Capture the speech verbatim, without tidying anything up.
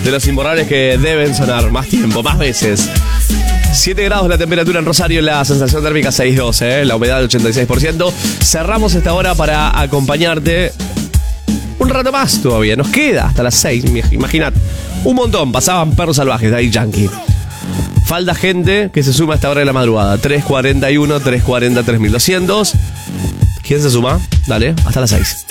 de los imborrables que deben sonar más tiempo, más veces. siete grados la temperatura en Rosario, la sensación térmica seis doce, ¿eh? La humedad del ochenta y seis por ciento. Cerramos esta hora para acompañarte un rato más todavía. Nos queda hasta las seis, imagínate. Un montón, pasaban Perros Salvajes, Daddy Yankee. Falta gente que se suma a esta hora de la madrugada. tres cuarenta y uno, tres cuarenta, tres mil doscientos. ¿Quién se suma? Dale, hasta las seis.